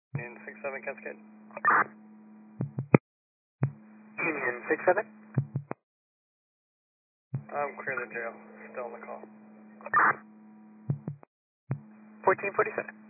Union 67 Cascade. Union 67. I'm clear the jail. Still on the call. 1447.